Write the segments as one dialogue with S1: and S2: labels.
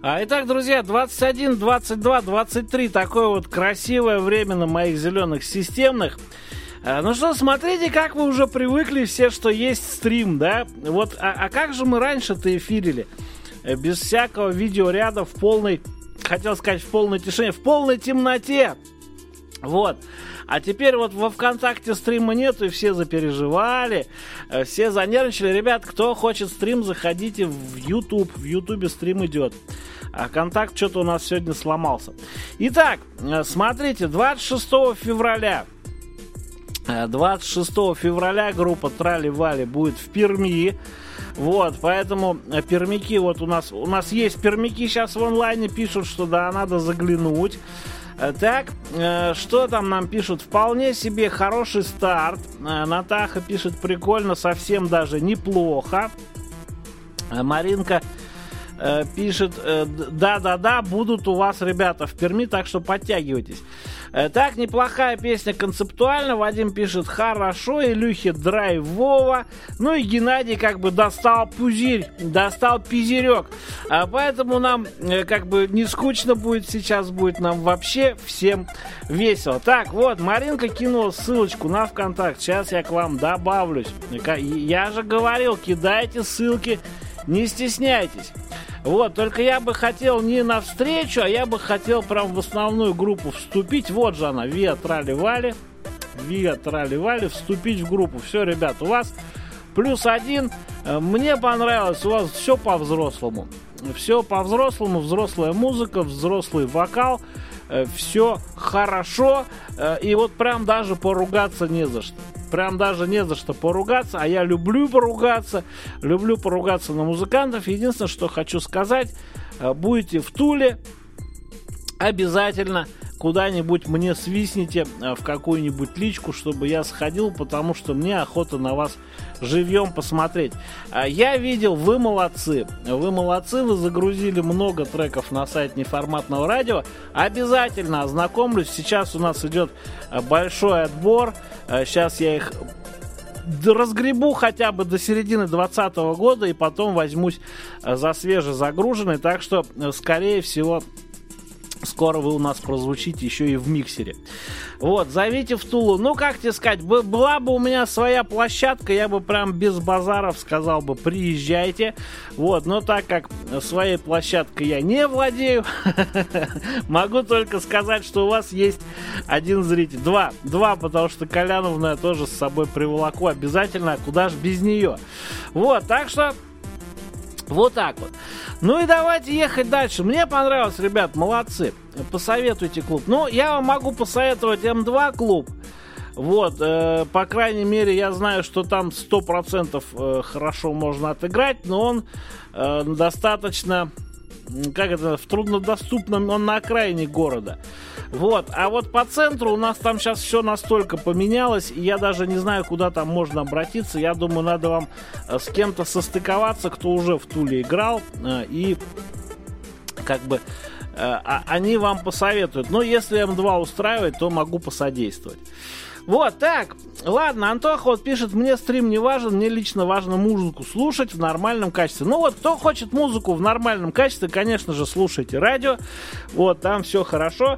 S1: Итак, друзья, 21, 22, 23. Такое вот красивое время на моих зеленых системных. Ну что, смотрите, как вы уже привыкли все, что есть стрим, да? Вот, как же мы раньше-то эфирили? Без всякого видеоряда, в полной, хотел сказать, в полной тишине, в полной темноте. Вот. А теперь вот во ВКонтакте стрима нету, и все запереживали, все занервничали. Ребят, кто хочет стрим, заходите в YouTube. В YouTube стрим идет. А контакт что-то у нас сегодня сломался. Итак, смотрите, 26 февраля 26 февраля группа Трали-Вали будет в Перми. Вот, поэтому пермяки, вот у нас есть пермяки сейчас в онлайне, пишут, что да, надо заглянуть. Так, что там нам пишут? Вполне себе хороший старт. Натаха пишет, прикольно, совсем даже неплохо. Маринка пишет, да-да-да, будут у вас ребята в Перми, так что подтягивайтесь. Так, неплохая песня концептуально. Вадим пишет, хорошо, Илюхе драйвово. Ну и Геннадий как бы достал пузырь, достал пизерек. Поэтому нам как бы не скучно будет сейчас, будет нам вообще всем весело. Так, вот, Маринка кинула ссылочку на ВКонтакт. Сейчас я к вам добавлюсь. Я же говорил, кидайте ссылки, не стесняйтесь. Вот, только я бы хотел не навстречу, а я бы хотел прям в основную группу вступить. Вот же она, Виа Трали-Вали. Виа Трали-Вали, вступить в группу. Все, ребят, у вас +1. Мне понравилось, у вас все по-взрослому. Все по-взрослому, взрослая музыка, взрослый вокал. Все хорошо. И вот прям даже поругаться не за что. Прям даже не за что поругаться. А я люблю поругаться. Люблю поругаться на музыкантов. Единственное, что хочу сказать. Будете в Туле, обязательно куда-нибудь мне свистните в какую-нибудь личку, чтобы я сходил, потому что мне охота на вас живьем посмотреть. Я видел, вы молодцы. Вы молодцы, вы загрузили много треков на сайт Неформатного радио. Обязательно ознакомлюсь. Сейчас у нас идет большой отбор. Сейчас я их разгребу хотя бы до середины 2020 года и потом возьмусь за свежезагруженный. Так что, скорее всего, скоро вы у нас прозвучите еще и в миксере. Вот, зовите в Тулу. Ну, как тебе сказать, была бы у меня своя площадка, я бы прям без базаров сказал бы, приезжайте. Вот, но так как своей площадкой я не владею, могу только сказать, что у вас есть один зритель. Два, потому что Коляновну я тоже с собой приволоку обязательно, куда ж без нее. Вот, так что вот так вот. Ну и давайте ехать дальше. Мне понравилось, ребят, молодцы. Посоветуйте клуб. Ну, я вам могу посоветовать М2 клуб. Вот, по крайней мере, я знаю, что там 100% хорошо можно отыграть, но он достаточно, как это, в труднодоступном, он на окраине города. Вот, а вот по центру у нас там сейчас все настолько поменялось, и я даже не знаю, куда там можно обратиться. Я думаю, надо вам с кем-то состыковаться, кто уже в Туле играл, и как бы они вам посоветуют. Но если М2 устраивает, то могу посодействовать. Вот, так, ладно, Антоха вот пишет, мне стрим не важен, мне лично важно музыку слушать в нормальном качестве. Ну вот, кто хочет музыку в нормальном качестве, конечно же, слушайте радио, вот, там все хорошо.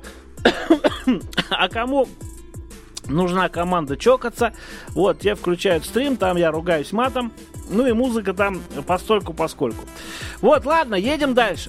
S1: А кому нужна команда чокаться, вот, те включают стрим, там я ругаюсь матом, ну и музыка там постольку-поскольку. Вот, ладно, едем дальше.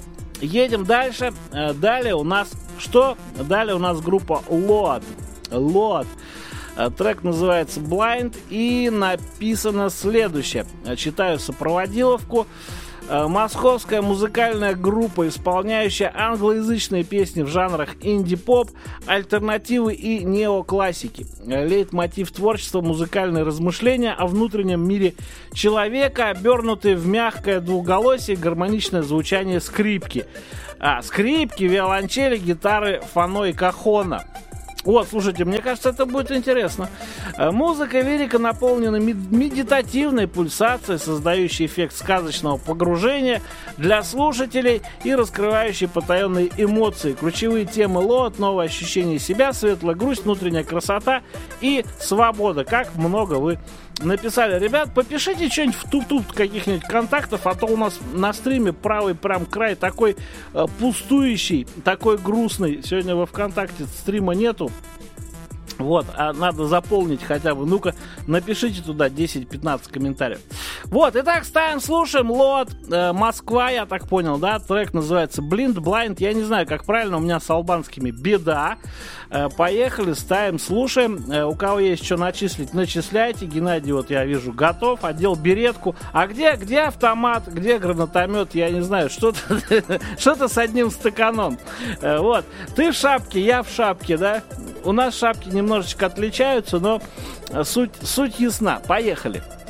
S1: Далее у нас что? Далее у нас группа Load. Трек называется Blind и написано следующее. Читаю сопроводиловку. Московская музыкальная группа, исполняющая англоязычные песни в жанрах инди-поп, альтернативы и неоклассики. Лейтмотив творчества — музыкальные размышления о внутреннем мире человека, обернутые в мягкое двухголосие, гармоничное звучание скрипки. Скрипки, виолончели, гитары, фано и кахона. Вот, слушайте, мне кажется, это будет интересно. Музыка велика наполнена медитативной пульсацией, создающей эффект сказочного погружения для слушателей и раскрывающей потаенные эмоции. Ключевые темы Лот: новое ощущение себя, светлая грусть, внутренняя красота и свобода. Как много вы написали. Ребят, попишите что-нибудь в тут каких-нибудь контактов, а то у нас на стриме правый прям край такой пустующий, такой грустный. Сегодня во ВКонтакте стрима нету. Вот, а надо заполнить хотя бы. Ну-ка, напишите туда 10-15 комментариев. Вот, итак, ставим, слушаем. Лот, Москва, я так понял, да? Трек называется Blind. Я не знаю, как правильно, у меня с албанскими беда. Поехали, ставим, слушаем. У кого есть что начислить, начисляйте. Геннадий, вот я вижу, готов. Одел беретку. А где автомат, где гранатомет? Я не знаю, что-то с одним стаканом. Вот, ты в шапке, я в шапке, да? У нас шапки немножечко отличаются, но суть ясна. Поехали.